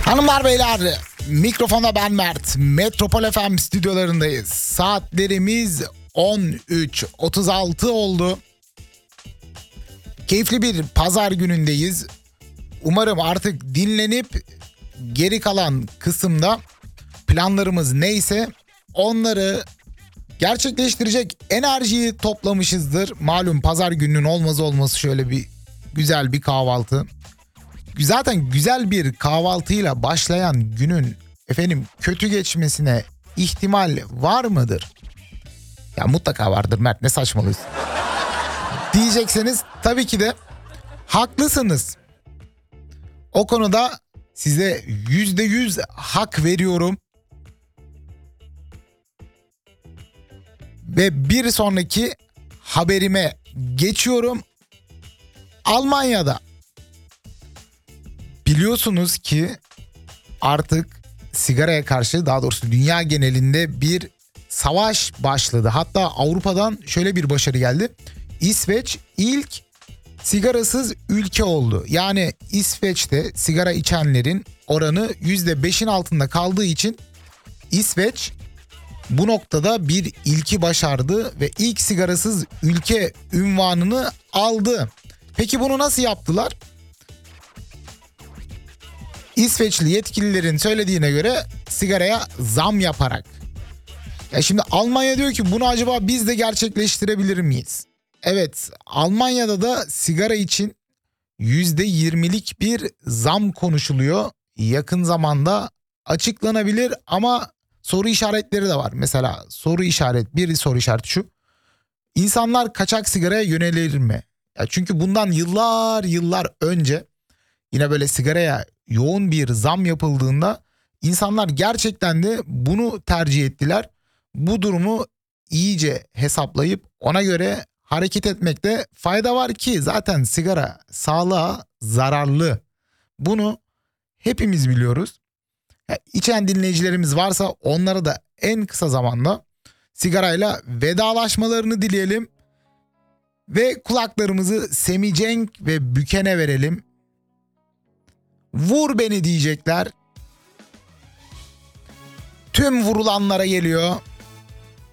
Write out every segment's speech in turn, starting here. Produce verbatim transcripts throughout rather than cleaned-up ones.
Hanımlar beyler, mikrofonda ben Mert. Metropol F M stüdyolarındayız. Saatlerimiz on üç otuz altı oldu. Keyifli bir pazar günündeyiz. Umarım artık dinlenip geri kalan kısımda planlarımız neyse onları gerçekleştirecek enerjiyi toplamışızdır. Malum pazar gününün olmaz olması şöyle bir güzel bir kahvaltı. Zaten güzel bir kahvaltıyla başlayan günün efendim kötü geçmesine ihtimal var mıdır? Ya mutlaka vardır Mert, ne saçmalıyorsun? Diyecekseniz tabii ki de haklısınız. O konuda size yüzde yüz hak veriyorum. Ve bir sonraki haberime geçiyorum. Almanya'da biliyorsunuz ki artık sigaraya karşı, daha doğrusu dünya genelinde bir savaş başladı. Hatta Avrupa'dan şöyle bir başarı geldi. İsveç ilk sigarasız ülke oldu. Yani İsveç'te sigara içenlerin oranı yüzde beşin altında kaldığı için İsveç bu noktada bir ilki başardı ve ilk sigarasız ülke unvanını aldı. Peki bunu nasıl yaptılar? İsveçli yetkililerin söylediğine göre sigaraya zam yaparak. Ya şimdi Almanya diyor ki bunu acaba biz de gerçekleştirebilir miyiz? Evet, Almanya'da da sigara için yüzde yirmilik bir zam konuşuluyor. Yakın zamanda açıklanabilir ama soru işaretleri de var. Mesela soru işaret, bir soru işareti şu. İnsanlar kaçak sigaraya yönelir mi? Ya çünkü bundan yıllar yıllar önce yine böyle sigaraya yoğun bir zam yapıldığında insanlar gerçekten de bunu tercih ettiler. Bu durumu iyice hesaplayıp ona göre hareket etmekte fayda var ki zaten sigara sağlığa zararlı. Bunu hepimiz biliyoruz. Ya, içen dinleyicilerimiz varsa onlara da en kısa zamanda sigarayla vedalaşmalarını dileyelim. Ve kulaklarımızı Semicenk ve Büken'e verelim. Vur beni diyecekler. Tüm vurulanlara geliyor.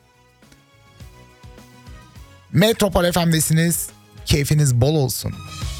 Metropol F M'desiniz. Keyfiniz bol olsun.